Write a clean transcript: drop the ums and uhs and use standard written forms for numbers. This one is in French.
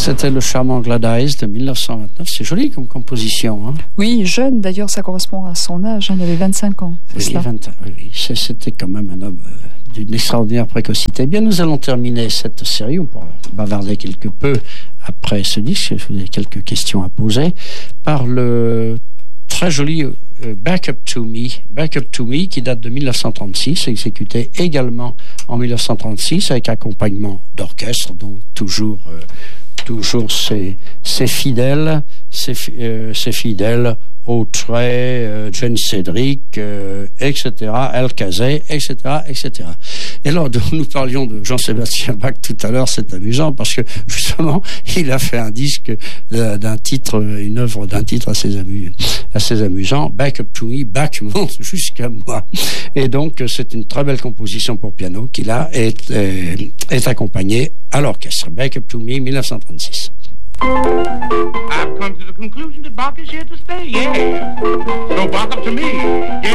C'était le charmant Gladys de 1929. C'est joli comme composition. Hein. Oui, jeune d'ailleurs, ça correspond à son âge. Il avait 25 ans. Oui, c'était quand même un homme d'une extraordinaire précocité. Eh bien, nous allons terminer cette série. On pourra bavarder quelque peu après ce disque. Vous avez quelques questions à poser. Par le très joli Back Up To Me, qui date de 1936, exécuté également en 1936 avec accompagnement d'orchestre, donc toujours ses fidèles au trait, Jane Cédric, etc., El Kazé, etc., etc. Et alors, nous parlions de Jean-Sébastien Bach tout à l'heure, c'est amusant parce que justement, il a fait un disque une œuvre d'un titre assez amusant. Back Up To Me, Bach monte jusqu'à moi. Et donc, c'est une très belle composition pour piano qui là est accompagnée à l'orchestre. Back Up To Me, 1936. I've come to the conclusion that Bach is here to stay, yeah. So Bach up to me, yeah.